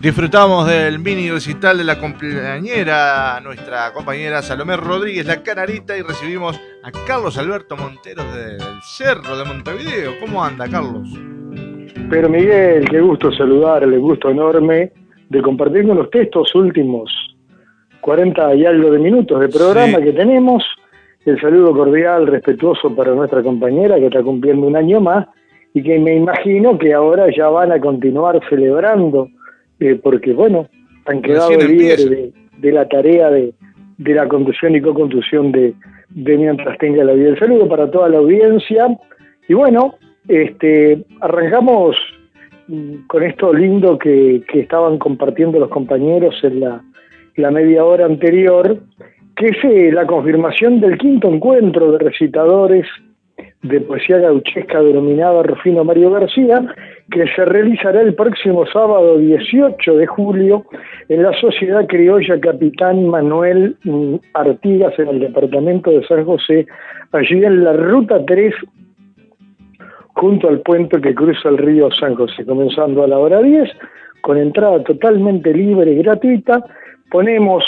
Disfrutamos del mini recital de la compañera, nuestra compañera Salomé Rodríguez, la Canarita, y recibimos a Carlos Alberto Monteros del Cerro de Montevideo. ¿Cómo anda, Carlos? Pero Miguel, qué gusto saludarle, gusto enorme de compartir con usted estos últimos 40 y algo de minutos de programa que tenemos. El saludo cordial, respetuoso para nuestra compañera que está cumpliendo un año más y que me imagino que ahora ya van a continuar celebrando, porque bueno, han quedado libres de la tarea de la conducción y co-conducción de Mientras Tenga la Vida. El saludo para toda la audiencia y bueno, arrancamos con esto lindo que estaban compartiendo los compañeros en la media hora anterior, que es la confirmación del quinto encuentro de recitadores de poesía gauchesca denominada Rufino Mario García, que se realizará el próximo sábado 18 de julio en la Sociedad Criolla Capitán Manuel Artigas, en el departamento de San José, allí en la Ruta 3, junto al puente que cruza el río San José, comenzando a la hora 10, con entrada totalmente libre y gratuita. Ponemos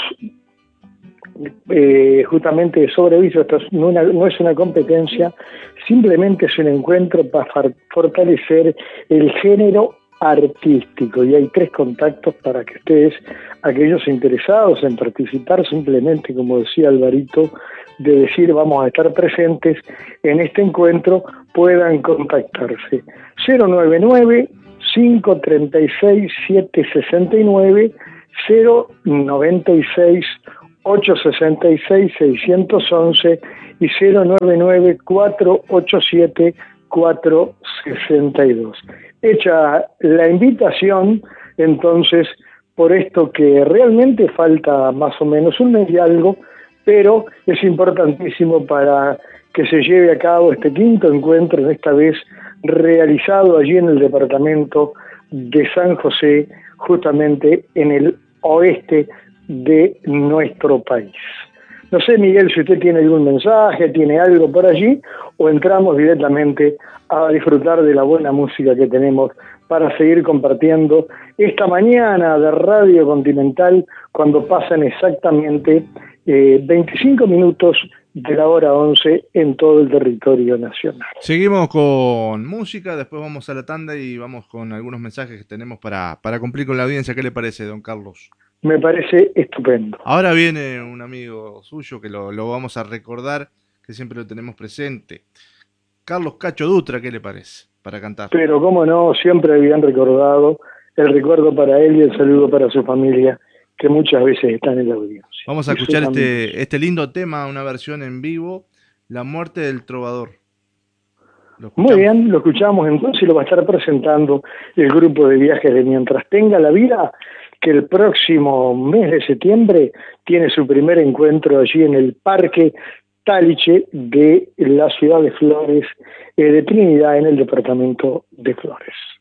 justamente de sobreviso, esto no es una competencia, simplemente es un encuentro para fortalecer el género artístico, y hay 3 contactos para que ustedes, aquellos interesados en participar, simplemente, como decía Alvarito, de decir vamos a estar presentes en este encuentro, puedan contactarse. 099-536-769, 096-866-611 y 099-487-462. Hecha la invitación, entonces, por esto que realmente falta más o menos un mes y algo, pero es importantísimo para que se lleve a cabo este quinto encuentro, en esta vez realizado allí en el departamento de San José, justamente en el oeste de nuestro país. No sé, Miguel, si usted tiene algún mensaje, tiene algo por allí, o entramos directamente a disfrutar de la buena música que tenemos para seguir compartiendo esta mañana de Radio Continental, cuando pasan exactamente 25 minutos de la hora 11 en todo el territorio nacional. Seguimos con música, después vamos a la tanda y vamos con algunos mensajes que tenemos para cumplir con la audiencia. ¿Qué le parece, don Carlos? Me parece estupendo. Ahora viene un amigo suyo que lo vamos a recordar, que siempre lo tenemos presente. Carlos Cacho Dutra, ¿qué le parece? Para cantar. Pero cómo no, siempre bien recordado. El recuerdo para él y el saludo para su familia, que muchas veces están en la audiencia. Vamos a escuchar este lindo tema, una versión en vivo, La Muerte del Trovador. Muy bien, lo escuchamos entonces y lo va a estar presentando el grupo de viajes de Mientras Tenga la Vida, que el próximo mes de septiembre tiene su primer encuentro allí en el Parque Taliche de la ciudad de Flores, de Trinidad, en el departamento de Flores.